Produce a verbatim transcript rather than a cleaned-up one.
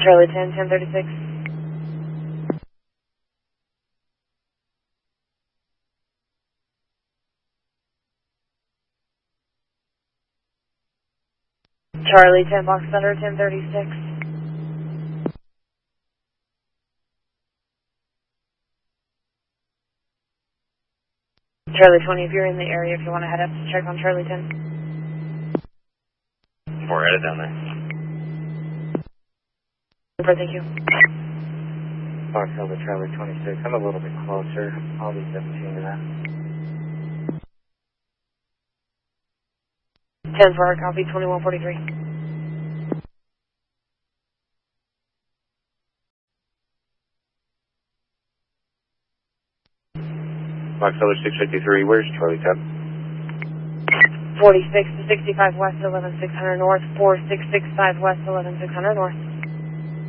Charlie ten, ten thirty-six. Charlie ten, Box Thunder, ten thirty-six. Charlie twenty, if you're in the area, if you want to head up to check on Charlie ten. We're headed down there. Thank you. Box Thunder, Charlie twenty-six. I'm a little bit closer. I'll be seventeen to that. ten for our copy, twenty-one forty-three. Box Thunder six fifty-three, where's Charlie ten? forty-six to sixty-five west, eleven six hundred north, four six six five west, eleven six hundred north.